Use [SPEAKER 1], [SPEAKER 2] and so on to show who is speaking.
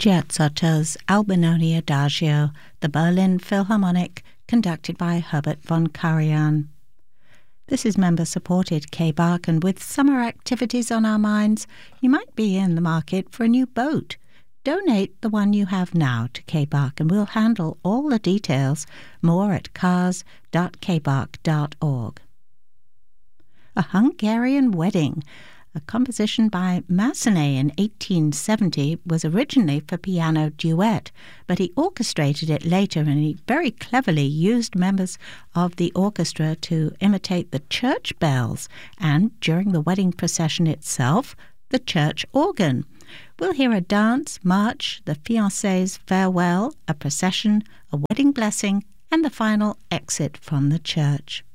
[SPEAKER 1] Giazzotto's Albinoni Adagio, the Berlin Philharmonic, conducted by Herbert von Karajan. This is member-supported K-Bach, and with summer activities on our minds, you might be in the market for a new boat. Donate the one you have now to K-Bach, and we'll handle all the details. More at cars.kbach.org. A Hungarian Wedding, a composition by Massenet in 1870, was originally for piano duet, but he orchestrated it later, and he very cleverly used members of the orchestra to imitate the church bells and, during the wedding procession itself, the church organ. We'll hear a dance, march, the fiancé's farewell, a procession, a wedding blessing, and the final exit from the church.